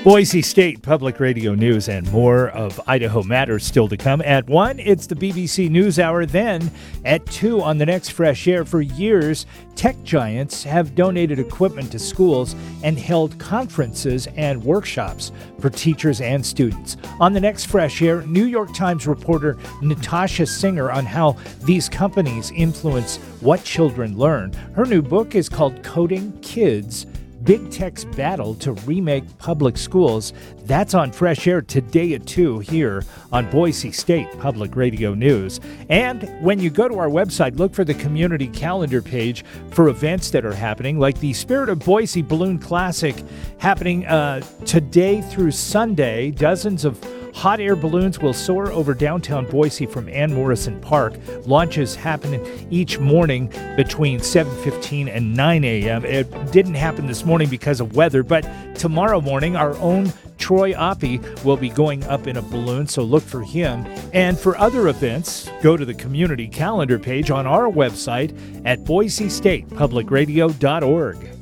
Boise State Public Radio News and more of Idaho Matters still to come. At 1, it's the BBC NewsHour. Then at 2 on the next Fresh Air. For years, tech giants have donated equipment to schools and held conferences and workshops for teachers and students. On the next Fresh Air, New York Times reporter Natasha Singer on how these companies influence what children learn. Her new book is called Coding Kids: Big Tech's Battle to Remake Public Schools. That's on Fresh Air today at 2 here on Boise State Public Radio News. And when you go to our website, look for the community calendar page for events that are happening, like the Spirit of Boise Balloon Classic happening today through Sunday. Dozens of hot air balloons will soar over downtown Boise from Ann Morrison Park. Launches happen each morning between 7:15 and 9 a.m. It didn't happen this morning because of weather, but tomorrow morning our own Troy Oppie will be going up in a balloon, so look for him. And for other events, go to the community calendar page on our website at boisestatepublicradio.org.